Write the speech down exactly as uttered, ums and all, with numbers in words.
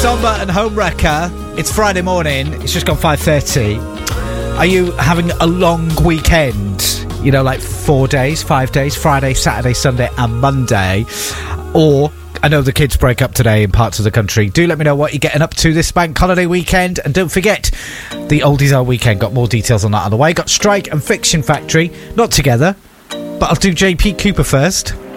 Somber and Homewrecker. It's Friday morning. It's just gone five thirty. Are you having a long weekend? You know, like four days, five days, Friday, Saturday, Sunday and Monday. Or, I know the kids break up today in parts of the country. Do let me know what you're getting up to this bank holiday weekend. And don't forget, the Oldies Are Weekend. Got more details on that on the way. Got Strike and Fiction Factory. Not together, but I'll do J P Cooper first.